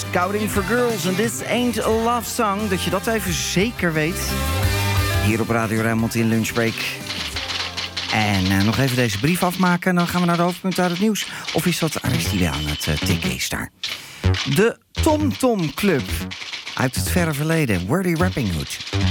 Scouting for Girls en This Ain't a Love Song. Dat je dat even zeker weet. Hier op Radio Rijnmond in Lunchbreak. En nog even deze brief afmaken en dan gaan we naar de hoofdpunten uit het nieuws. Of is dat Aristide aan het tikken is daar? De Tom Tom Club uit het verre verleden. Wordy Rapping Hood.